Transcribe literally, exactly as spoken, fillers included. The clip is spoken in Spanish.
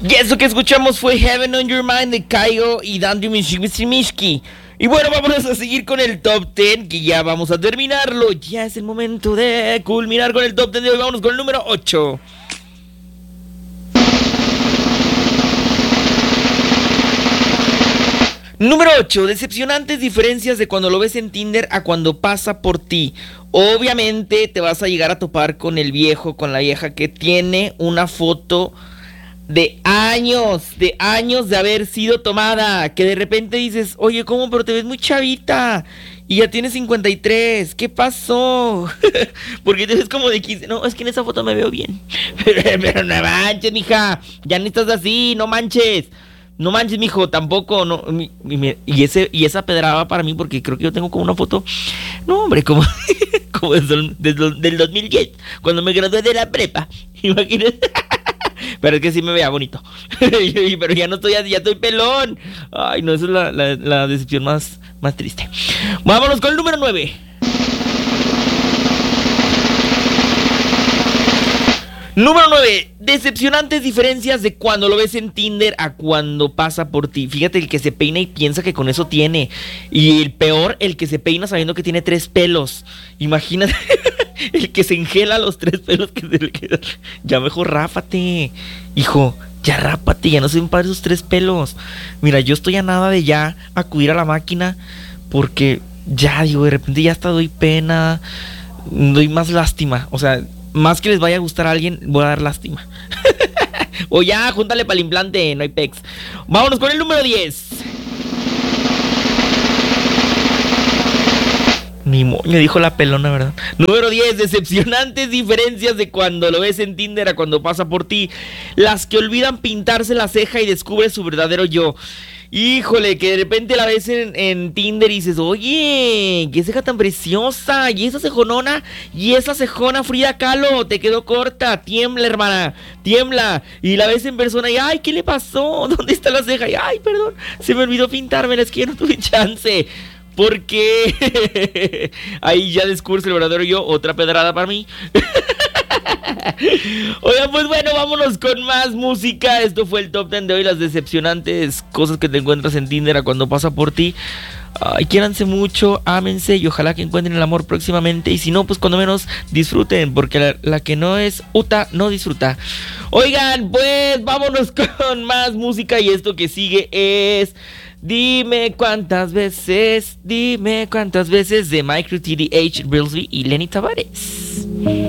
Y eso que escuchamos fue Heaven on Your Mind de Kaigo y Dandy Mishki. Y bueno, vámonos a seguir con el top diez, que ya vamos a terminarlo. Ya es el momento de culminar con el top diez de hoy. Vámonos con el número ocho. Número ocho, decepcionantes diferencias de cuando lo ves en Tinder a cuando pasa por ti. Obviamente te vas a llegar a topar con el viejo, con la vieja que tiene una foto de años, de años de haber sido tomada, que de repente dices, oye, ¿cómo? Pero te ves muy chavita y ya tienes cincuenta y tres, ¿qué pasó? Porque te ves como de quince, no, es que en esa foto me veo bien. Pero, pero no manches, mija, ya no estás así, no manches. No manches, mijo, tampoco, no, mi, mi, y ese y esa pedrada para mí, porque creo que yo tengo como una foto, no hombre, como, como desde, desde, del dos mil diez, cuando me gradué de la prepa, imagínate, pero es que sí me veía bonito, pero ya no estoy así, ya estoy pelón, ay no, esa es la, la, la decepción más, más triste. Vámonos con el número nueve. Número nueve, decepcionantes diferencias de cuando lo ves en Tinder a cuando pasa por ti. Fíjate, el que se peina y piensa que con eso tiene. Y el peor, el que se peina sabiendo que tiene tres pelos. Imagínate, el que se engela los tres pelos que se le quedan. Ya mejor rápate, hijo, ya rápate, ya no se ven para esos tres pelos. Mira, yo estoy a nada de ya acudir a la máquina, porque ya, digo, de repente ya hasta doy pena, doy más lástima, o sea... Más que les vaya a gustar a alguien, voy a dar lástima. O ya, júntale para el implante, no hay pex. Vámonos con el número diez. Ni moño, dijo la pelona, ¿verdad? Número diez, decepcionantes diferencias de cuando lo ves en Tinder a cuando pasa por ti. Las que olvidan pintarse la ceja y descubres su verdadero yo. Híjole, que de repente la ves en, en Tinder y dices, oye, qué ceja tan preciosa, y esa cejonona, y esa cejona Frida Kahlo, te quedó corta, tiembla, hermana, tiembla, y la ves en persona y, ay, ¿qué le pasó? ¿Dónde está la ceja? Y, ay, perdón, se me olvidó pintármela, es que no tuve chance. Porque ahí ya descubres el verdadero yo, otra pedrada para mí. Oigan, pues bueno, vámonos con más música. Esto fue el top diez de hoy, las decepcionantes cosas que te encuentras en Tinder a cuando pasa por ti. Ay, quiéranse mucho, ámense y ojalá que encuentren el amor próximamente. Y si no, pues cuando menos disfruten, porque la, la que no es uta no disfruta. Oigan, pues vámonos con más música. Y esto que sigue es Dime cuántas veces, dime cuántas veces, de Micro T D H, Brilsby y Lenny Tavares.